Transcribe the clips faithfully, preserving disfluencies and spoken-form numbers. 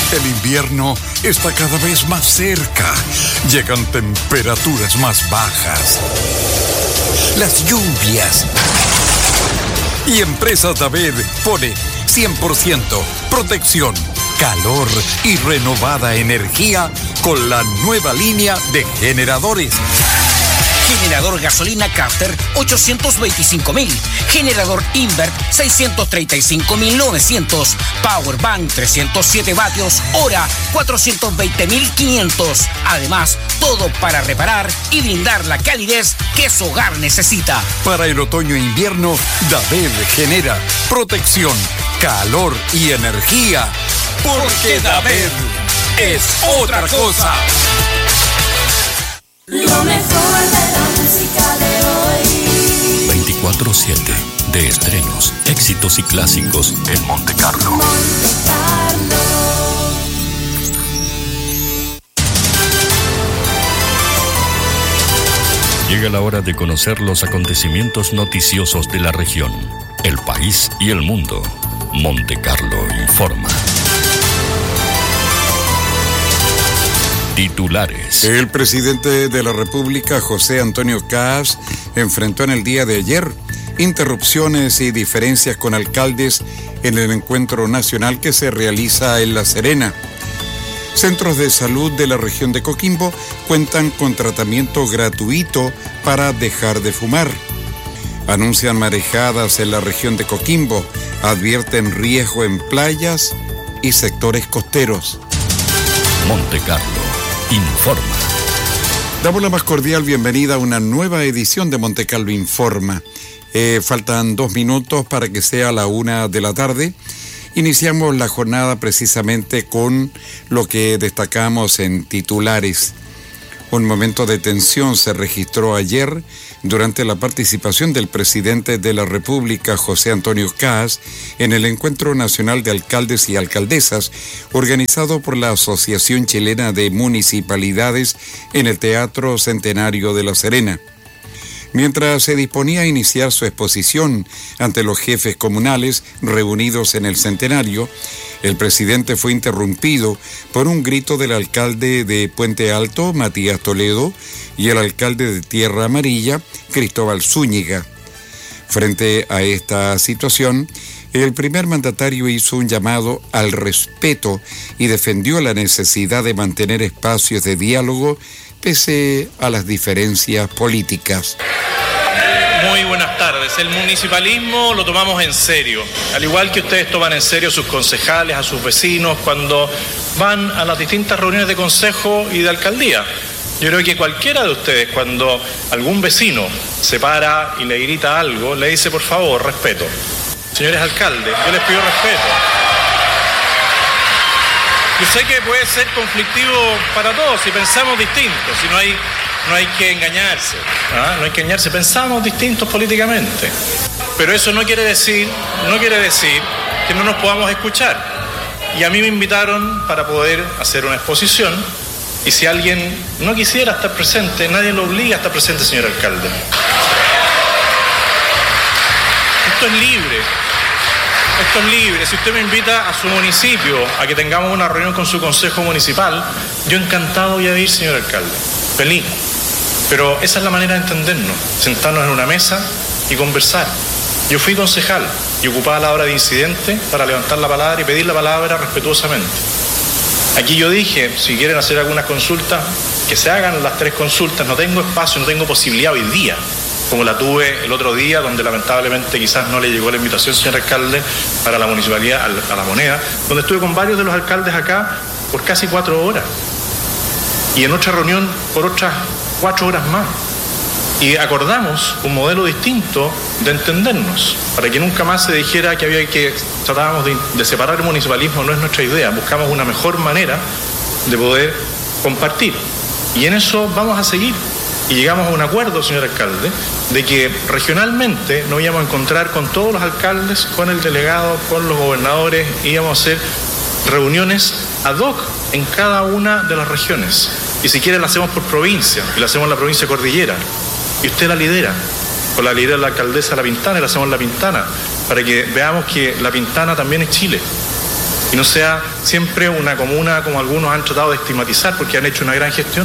El invierno está cada vez más cerca. Llegan temperaturas más bajas. Las lluvias. Y Empresas David pone cien por ciento protección, calor y renovada energía con la nueva línea de generadores. Generador gasolina Caster ochocientos veinticinco mil, generador Invert seiscientos treinta y cinco mil novecientos, Powerbank trescientos siete vatios hora cuatrocientos veinte mil quinientos. Además, todo para reparar y brindar la calidez que su hogar necesita. Para el otoño e invierno, David genera protección, calor y energía. Porque David es otra cosa. Lo mejor de la música de hoy. veinticuatro siete de estrenos, éxitos y clásicos en Monte Carlo. Monte Carlo. Llega la hora de conocer los acontecimientos noticiosos de la región, el país y el mundo. Monte Carlo informa. Titulares. El presidente de la República, José Antonio Caz, enfrentó en el día de ayer interrupciones y diferencias con alcaldes en el encuentro nacional que se realiza en La Serena. Centros de salud de la región de Coquimbo cuentan con tratamiento gratuito para dejar de fumar. Anuncian marejadas en la región de Coquimbo, advierten riesgo en playas y sectores costeros. Monte Carlo informa. Damos la más cordial bienvenida a una nueva edición de Monte Carlo Informa. Eh, faltan dos minutos para que sea la una de la tarde. Iniciamos la jornada precisamente con lo que destacamos en titulares. Un momento de tensión se registró ayer durante la participación del presidente de la República, José Antonio Caz, en el Encuentro Nacional de Alcaldes y Alcaldesas, organizado por la Asociación Chilena de Municipalidades en el Teatro Centenario de La Serena. Mientras se disponía a iniciar su exposición ante los jefes comunales reunidos en el Centenario, el presidente fue interrumpido por un grito del alcalde de Puente Alto, Matías Toledo, y el alcalde de Tierra Amarilla, Cristóbal Zúñiga. Frente a esta situación, el primer mandatario hizo un llamado al respeto y defendió la necesidad de mantener espacios de diálogo pese a las diferencias políticas. Muy buenas tardes. El municipalismo lo tomamos en serio, al igual que ustedes toman en serio a sus concejales, a sus vecinos, cuando van a las distintas reuniones de consejo y de alcaldía. Yo creo que cualquiera de ustedes, cuando algún vecino se para y le grita algo, le dice, por favor, respeto. Señores alcaldes, yo les pido respeto. Yo sé que puede ser conflictivo para todos si pensamos distintos, si no hay, no hay que engañarse, ¿ah? no hay que engañarse, pensamos distintos políticamente. Pero eso no quiere decir, no quiere decir que no nos podamos escuchar. Y a mí me invitaron para poder hacer una exposición, y si alguien no quisiera estar presente, nadie lo obliga a estar presente, señor alcalde. Esto es libre. Esto es libre. Si usted me invita a su municipio a que tengamos una reunión con su consejo municipal, yo encantado voy a ir, señor alcalde. Feliz. Pero esa es la manera de entendernos. Sentarnos en una mesa y conversar. Yo fui concejal y ocupaba la hora de incidente para levantar la palabra y pedir la palabra respetuosamente. Aquí yo dije, si quieren hacer algunas consultas, que se hagan las tres consultas. No tengo espacio, no tengo posibilidad hoy día, como la tuve el otro día, donde lamentablemente quizás no le llegó la invitación, señor alcalde, para la municipalidad, a La Moneda, donde estuve con varios de los alcaldes acá por casi cuatro horas. Y en otra reunión por otras cuatro horas más. Y acordamos un modelo distinto de entendernos, para que nunca más se dijera que había que, tratábamos de, de separar el municipalismo, no es nuestra idea, buscamos una mejor manera de poder compartir. Y en eso vamos a seguir. Y llegamos a un acuerdo, señor alcalde, de que regionalmente nos íbamos a encontrar con todos los alcaldes, con el delegado, con los gobernadores, íbamos a hacer reuniones ad hoc en cada una de las regiones. Y si quiere la hacemos por provincia, y la hacemos en la provincia cordillera. Y usted la lidera, o la lidera la alcaldesa La Pintana, y la hacemos en La Pintana, para que veamos que La Pintana también es Chile. y no sea siempre una comuna como algunos han tratado de estigmatizar porque han hecho una gran gestión.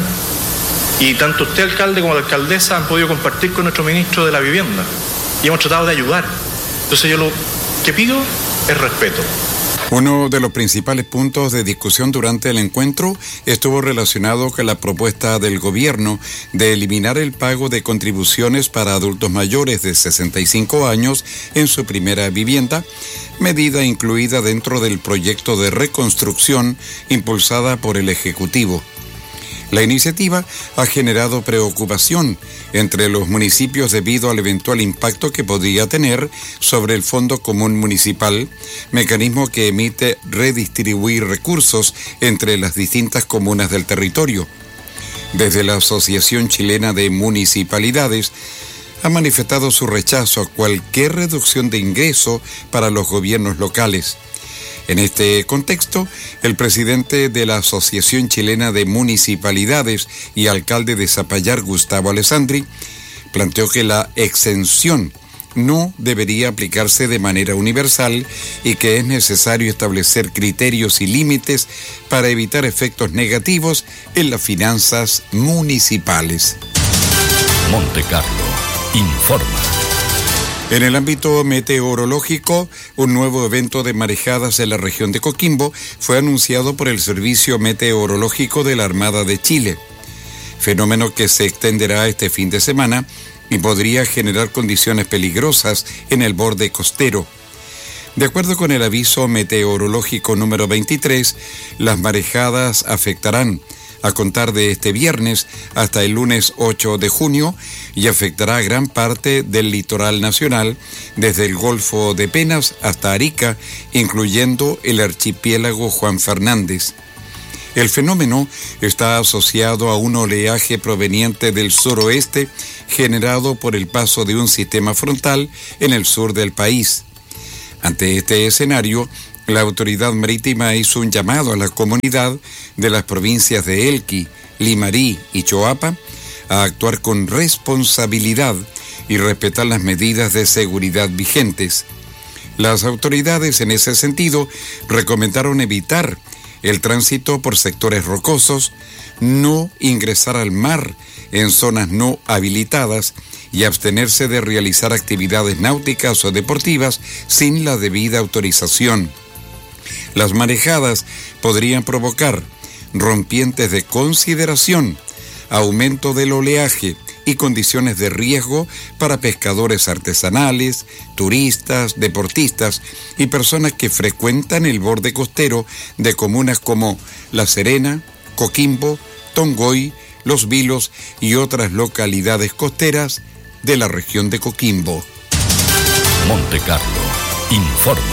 Y tanto usted, alcalde, como la alcaldesa han podido compartir con nuestro ministro de la Vivienda y hemos tratado de ayudar. Entonces yo lo que pido es respeto. Uno de los principales puntos de discusión durante el encuentro estuvo relacionado con la propuesta del gobierno de eliminar el pago de contribuciones para adultos mayores de sesenta y cinco años en su primera vivienda, medida incluida dentro del proyecto de reconstrucción impulsada por el Ejecutivo. La iniciativa ha generado preocupación entre los municipios debido al eventual impacto que podría tener sobre el Fondo Común Municipal, mecanismo que emite redistribuir recursos entre las distintas comunas del territorio. Desde la Asociación Chilena de Municipalidades ha manifestado su rechazo a cualquier reducción de ingreso para los gobiernos locales. En este contexto, el presidente de la Asociación Chilena de Municipalidades y alcalde de Zapallar, Gustavo Alessandri, planteó que la exención no debería aplicarse de manera universal y que es necesario establecer criterios y límites para evitar efectos negativos en las finanzas municipales. Monte Carlo informa. En el ámbito meteorológico, un nuevo evento de marejadas en la región de Coquimbo fue anunciado por el Servicio Meteorológico de la Armada de Chile, fenómeno que se extenderá este fin de semana y podría generar condiciones peligrosas en el borde costero. De acuerdo con el aviso meteorológico número veintitrés, las marejadas afectarán a contar de este viernes hasta el lunes ocho de junio y afectará a gran parte del litoral nacional, desde el Golfo de Penas hasta Arica, incluyendo el archipiélago Juan Fernández. El fenómeno está asociado a un oleaje proveniente del suroeste generado por el paso de un sistema frontal en el sur del país. Ante este escenario, la autoridad marítima hizo un llamado a la comunidad de las provincias de Elqui, Limarí y Choapa a actuar con responsabilidad y respetar las medidas de seguridad vigentes. Las autoridades en ese sentido recomendaron evitar el tránsito por sectores rocosos, no ingresar al mar en zonas no habilitadas y abstenerse de realizar actividades náuticas o deportivas sin la debida autorización. Las marejadas podrían provocar rompientes de consideración, aumento del oleaje y condiciones de riesgo para pescadores artesanales, turistas, deportistas y personas que frecuentan el borde costero de comunas como La Serena, Coquimbo, Tongoy, Los Vilos y otras localidades costeras de la región de Coquimbo. Monte Carlo informa.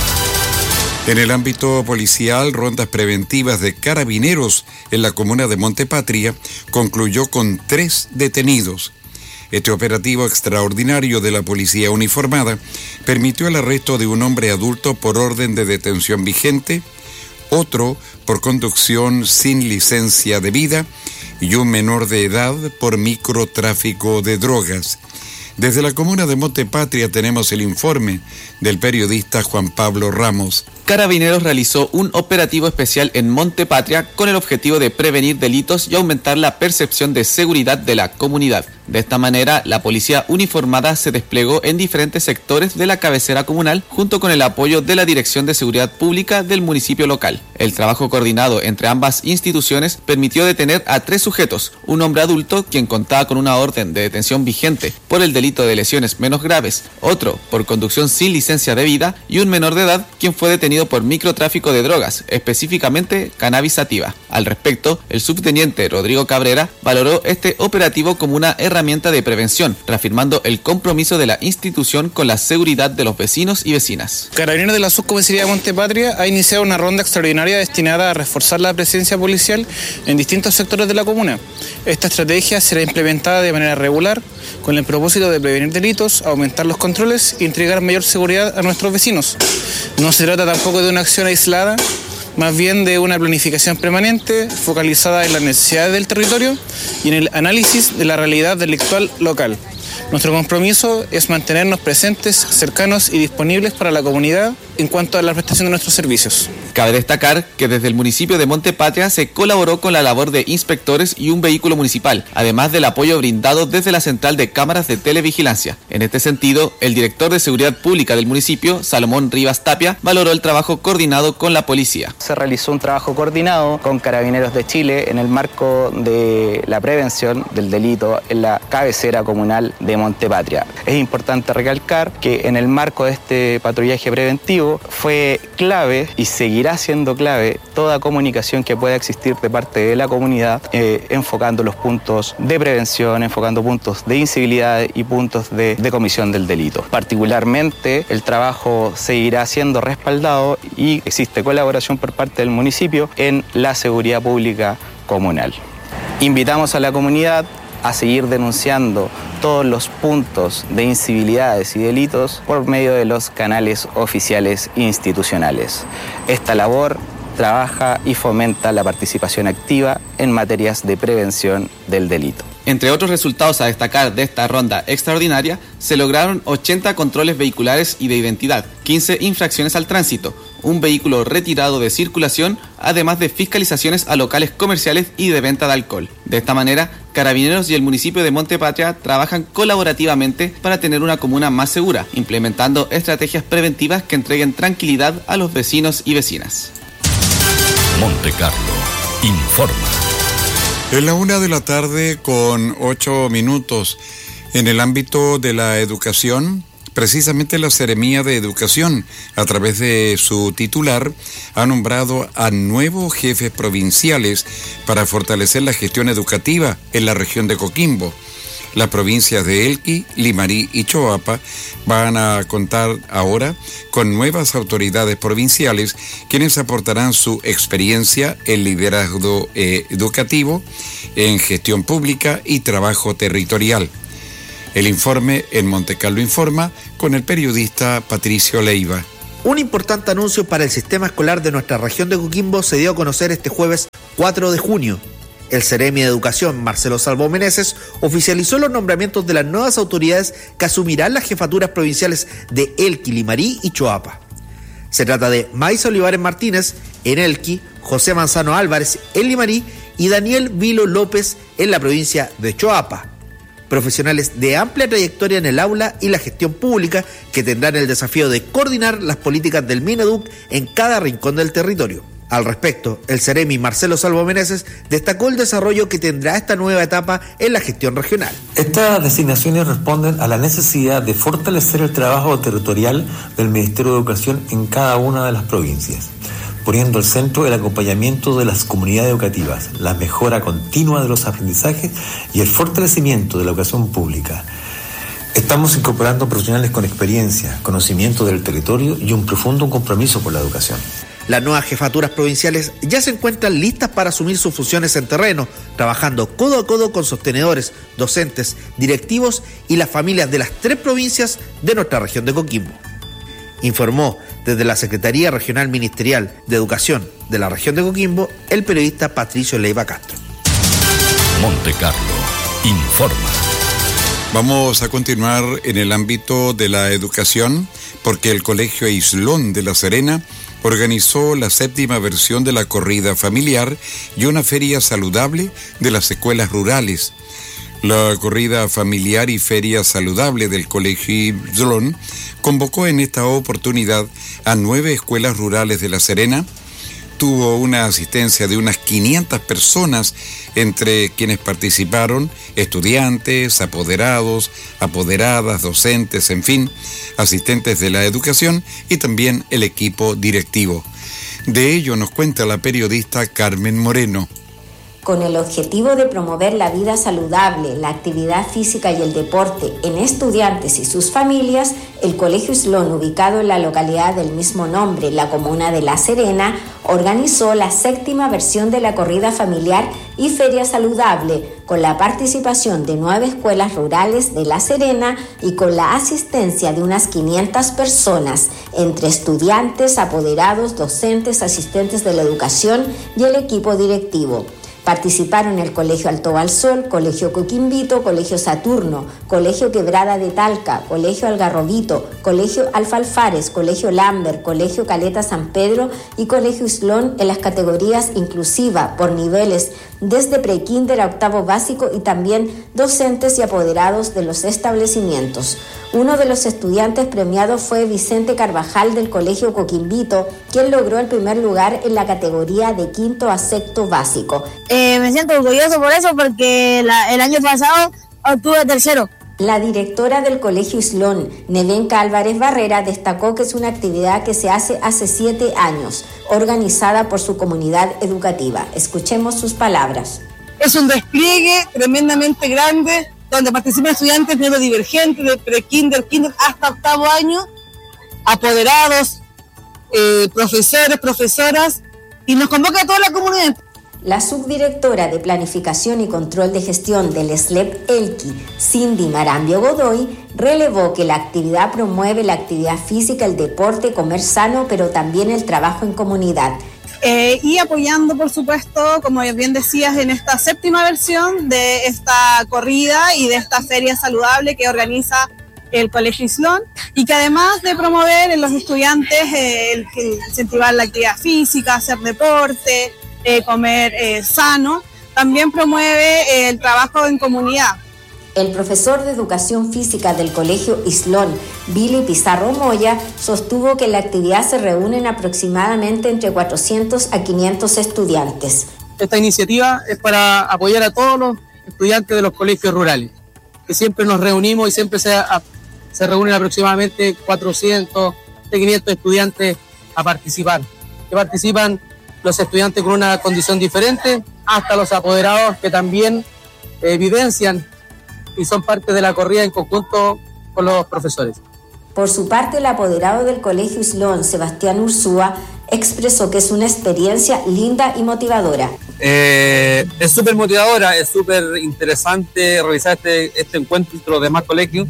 En el ámbito policial, rondas preventivas de carabineros en la comuna de Montepatria concluyó con tres detenidos. Este operativo extraordinario de la policía uniformada permitió el arresto de un hombre adulto por orden de detención vigente, otro por conducción sin licencia debida y un menor de edad por microtráfico de drogas. Desde la comuna de Montepatria tenemos el informe del periodista Juan Pablo Ramos. Carabineros realizó un operativo especial en Montepatria con el objetivo de prevenir delitos y aumentar la percepción de seguridad de la comunidad. De esta manera, la policía uniformada se desplegó en diferentes sectores de la cabecera comunal junto con el apoyo de la Dirección de Seguridad Pública del municipio local. El trabajo coordinado entre ambas instituciones permitió detener a tres sujetos, un hombre adulto quien contaba con una orden de detención vigente por el delito de lesiones menos graves, otro por conducción sin licencia debida y un menor de edad quien fue detenido por microtráfico de drogas, específicamente cannabis sativa. Al respecto, el subteniente Rodrigo Cabrera valoró este operativo como una herramienta de prevención, reafirmando el compromiso de la institución con la seguridad de los vecinos y vecinas. Carabineros de la Subcomisaría de Montepatria ha iniciado una ronda extraordinaria destinada a reforzar la presencia policial en distintos sectores de la comuna. Esta estrategia será implementada de manera regular con el propósito de prevenir delitos, aumentar los controles y entregar mayor seguridad a nuestros vecinos. No se trata tampoco de una acción aislada, más bien de una planificación permanente focalizada en las necesidades del territorio y en el análisis de la realidad delictual local. Nuestro compromiso es mantenernos presentes, cercanos y disponibles para la comunidad en cuanto a la prestación de nuestros servicios. Cabe destacar que desde el municipio de Montepatria se colaboró con la labor de inspectores y un vehículo municipal, además del apoyo brindado desde la central de cámaras de televigilancia. En este sentido, el director de Seguridad Pública del municipio, Salomón Rivas Tapia, valoró el trabajo coordinado con la policía. Se realizó un trabajo coordinado con Carabineros de Chile en el marco de la prevención del delito en la cabecera comunal de Montepatria. Es importante recalcar que en el marco de este patrullaje preventivo fue clave y seguirá siendo clave toda comunicación que pueda existir de parte de la comunidad, eh, enfocando los puntos de prevención, enfocando puntos de incivilidad y puntos de, de comisión del delito. Particularmente, el trabajo seguirá siendo respaldado y existe colaboración por parte del municipio en la seguridad pública comunal. Invitamos a la comunidad a seguir denunciando todos los puntos de incivilidades y delitos por medio de los canales oficiales institucionales. Esta labor trabaja y fomenta la participación activa en materias de prevención del delito. Entre otros resultados a destacar de esta ronda extraordinaria, se lograron ochenta controles vehiculares y de identidad, quince infracciones al tránsito, un vehículo retirado de circulación, además de fiscalizaciones a locales comerciales y de venta de alcohol. De esta manera, Carabineros y el municipio de Montepatria trabajan colaborativamente para tener una comuna más segura, implementando estrategias preventivas que entreguen tranquilidad a los vecinos y vecinas. Monte Carlo informa. En la una de la tarde con ocho minutos, en el ámbito de la educación, precisamente la Seremía de Educación, a través de su titular, ha nombrado a nuevos jefes provinciales para fortalecer la gestión educativa en la región de Coquimbo. Las provincias de Elqui, Limarí y Choapa van a contar ahora con nuevas autoridades provinciales, quienes aportarán su experiencia en liderazgo eh, educativo, en gestión pública y trabajo territorial. El informe en Monte Carlo Informa con el periodista Patricio Leiva. Un importante anuncio para el sistema escolar de nuestra región de Coquimbo se dio a conocer este jueves cuatro de junio. El Seremi de Educación, Marcelo Salvo Meneses, oficializó los nombramientos de las nuevas autoridades que asumirán las jefaturas provinciales de Elqui, Limarí y Choapa. Se trata de Maisa Olivares Martínez en Elqui, José Manzano Álvarez en Limarí y Daniel Vilo López en la provincia de Choapa. Profesionales de amplia trayectoria en el aula y la gestión pública que tendrán el desafío de coordinar las políticas del Mineduc en cada rincón del territorio. Al respecto, el Seremi Marcelo Salvo Meneses destacó el desarrollo que tendrá esta nueva etapa en la gestión regional. Estas designaciones responden a la necesidad de fortalecer el trabajo territorial del Ministerio de Educación en cada una de las provincias, poniendo al centro el acompañamiento de las comunidades educativas, la mejora continua de los aprendizajes y el fortalecimiento de la educación pública. Estamos incorporando profesionales con experiencia, conocimiento del territorio y un profundo compromiso por la educación. Las nuevas jefaturas provinciales ya se encuentran listas para asumir sus funciones en terreno, trabajando codo a codo con sostenedores, docentes, directivos y las familias de las tres provincias de nuestra región de Coquimbo. Informó desde la Secretaría Regional Ministerial de Educación de la región de Coquimbo el periodista Patricio Leiva Castro. Monte Carlo informa. Vamos a continuar en el ámbito de la educación porque el Colegio Islón de La Serena organizó la séptima versión de la corrida familiar y una feria saludable de las escuelas rurales. La corrida familiar y feria saludable del Colegio Islón convocó en esta oportunidad a nueve escuelas rurales de La Serena. Tuvo una asistencia de unas quinientas personas, entre quienes participaron estudiantes, apoderados, apoderadas, docentes, en fin, asistentes de la educación y también el equipo directivo. De ello nos cuenta la periodista Carmen Moreno. Con el objetivo de promover la vida saludable, la actividad física y el deporte en estudiantes y sus familias, el Colegio Islón, ubicado en la localidad del mismo nombre, la comuna de La Serena, organizó la séptima versión de la corrida familiar y feria saludable, con la participación de nueve escuelas rurales de La Serena y con la asistencia de unas quinientas personas, entre estudiantes, apoderados, docentes, asistentes de la educación y el equipo directivo. Participaron el Colegio Alto Balsol, Colegio Coquimbito, Colegio Saturno, Colegio Quebrada de Talca, Colegio Algarrobito, Colegio Alfalfares, Colegio Lambert, Colegio Caleta San Pedro y Colegio Islón en las categorías inclusiva por niveles desde prekinder a octavo básico y también docentes y apoderados de los establecimientos. Uno de los estudiantes premiados fue Vicente Carvajal del Colegio Coquimbito, quien logró el primer lugar en la categoría de quinto a sexto básico. Eh, me siento orgulloso por eso porque la, el año pasado obtuve tercero. La directora del Colegio Islón, Nevenka Álvarez Barrera, destacó que es una actividad que se hace hace siete años, organizada por su comunidad educativa. Escuchemos sus palabras. Es un despliegue tremendamente grande, donde participan estudiantes neurodivergentes de pre-kinder, kinder hasta octavo año, apoderados, eh, profesores, profesoras, y nos convoca a toda la comunidad. La subdirectora de Planificación y Control de Gestión del S L E P Elqui, Cindy Marambio Godoy, relevó que la actividad promueve la actividad física, el deporte, comer sano, pero también el trabajo en comunidad. Eh, y apoyando, por supuesto, como bien decías, en esta séptima versión de esta corrida y de esta feria saludable que organiza el Colegio Islón, y que además de promover en los estudiantes eh, el, el incentivar la actividad física, hacer deporte, eh, comer eh, sano, también promueve eh, el trabajo en comunidad. El profesor de Educación Física del Colegio Islón, Billy Pizarro Moya, sostuvo que en la actividad se reúnen aproximadamente entre cuatrocientos a quinientos estudiantes. Esta iniciativa es para apoyar a todos los estudiantes de los colegios rurales, que siempre nos reunimos y siempre se, a, se reúnen aproximadamente cuatrocientos a quinientos estudiantes a participar, que participan los estudiantes con una condición diferente, hasta los apoderados que también eh, evidencian y son parte de la corrida en conjunto con los profesores. Por su parte, el apoderado del Colegio Islón, Sebastián Ursúa, expresó que es una experiencia linda y motivadora. Eh, es súper motivadora, es súper interesante realizar este, este encuentro entre los demás colegios.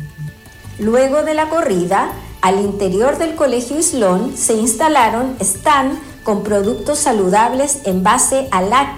Luego de la corrida, al interior del Colegio Islón se instalaron stand con productos saludables en base a lácteos